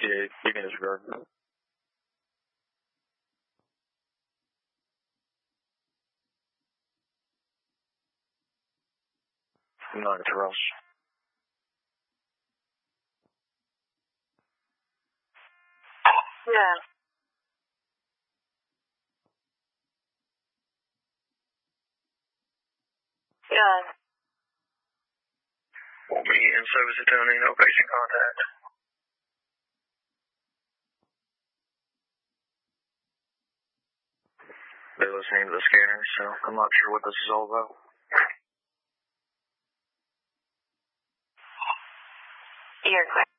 Yeah, you can disregard. Not to rush. Yeah. Yeah. Won't be in service attorney, no patient contact. They're listening to the scanner, so I'm not sure what this is all about. You're clear.